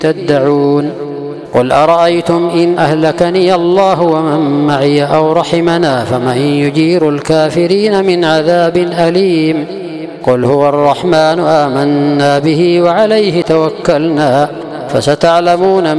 تدعون قل أرأيتم إن أهلكني الله ومن معي أو رحمنا فمن يجير الكافرين من عذاب أليم قل هو الرحمن آمنا به وعليه توكلنا فستعلمون